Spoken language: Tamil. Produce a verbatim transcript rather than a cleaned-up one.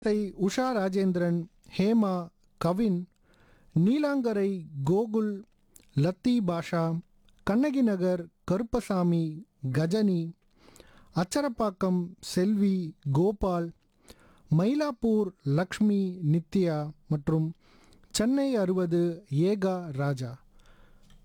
தை உஷா ராஜேந்திரன், ஹேமா, கவின், நீலாங்கரை, கோகுல், லத்தி பாஷா, கண்ணகி நகர், கருப்பசாமி, கஜனி, அச்சரப்பாக்கம், செல்வி, கோபால், மயிலாப்பூர், லக்ஷ்மி, நித்யா மற்றும் சென்னை அறுபது ஏகா ராஜா.